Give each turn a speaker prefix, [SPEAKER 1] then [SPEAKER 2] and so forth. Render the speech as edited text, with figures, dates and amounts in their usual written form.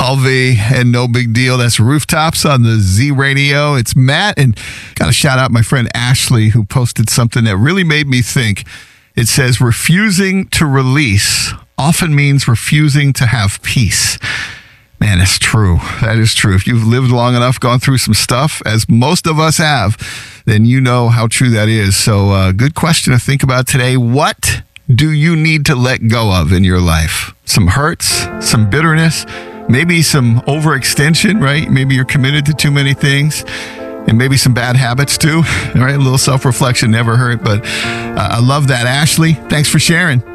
[SPEAKER 1] Halvey and No Big Deal. That's Rooftops on the Z Radio. It's Matt, and got to shout out my friend Ashley, who posted something that really made me think. It says, refusing to release often means refusing to have peace. Man, it's true. That is true. If you've lived long enough, gone through some stuff, as most of us have, then you know how true that is. So good question to think about today. What do you need to let go of in your life? Some hurts, some bitterness, maybe some overextension, right? Maybe you're committed to too many things. And maybe some bad habits too. All right, a little self-reflection never hurt. But I love that. Ashley, thanks for sharing.